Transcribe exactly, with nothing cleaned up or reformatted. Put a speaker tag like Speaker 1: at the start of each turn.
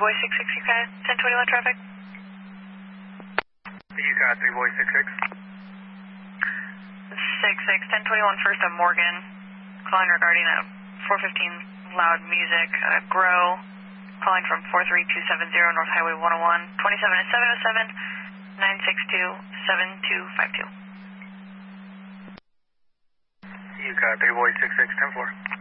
Speaker 1: Boy six six, U C A ten twenty-one traffic.
Speaker 2: U C A three Boy six six.
Speaker 1: six six, ten twenty-one first on Morgan. Calling regarding a four fifteen loud music, uh, Grow. Calling from four three two seven zero North Highway one oh one. twenty-seven is seven oh seven, nine six two, seven two five two.
Speaker 2: U C A three Boy six six, ten four.